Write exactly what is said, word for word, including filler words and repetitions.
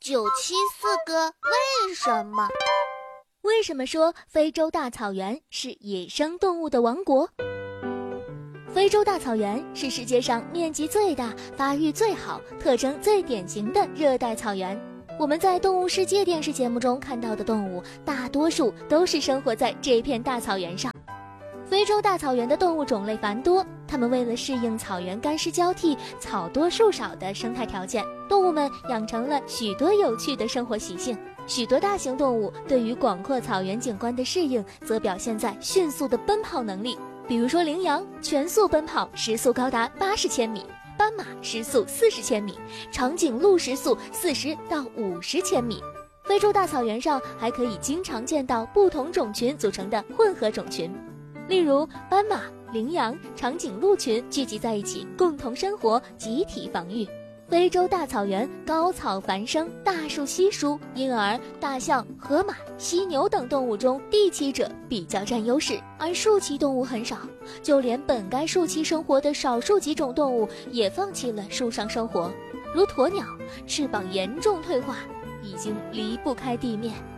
九七四个为什么？ 为什么说非洲大草原是野生动物的王国？非洲大草原是世界上面积最大、发育最好、特征最典型的热带草原。我们在《动物世界》电视节目中看到的动物，大多数都是生活在这片大草原上。非洲大草原的动物种类繁多，它们为了适应草原干湿交替、草多树少的生态条件，动物们养成了许多有趣的生活习性。许多大型动物对于广阔草原景观的适应，则表现在迅速的奔跑能力。比如说羚羊全速奔跑，时速高达八十千米；斑马时速四十千米；长颈鹿时速四十到五十千米。非洲大草原上还可以经常见到不同种群组成的混合种群，例如斑马、羚羊、长颈鹿群聚集在一起，共同生活，集体防御。非洲大草原高草繁生，大树稀疏，因而大象、河马、犀牛等动物中地栖者比较占优势，而树栖动物很少，就连本该树栖生活的少数几种动物也放弃了树上生活，如鸵鸟，翅膀严重退化，已经离不开地面。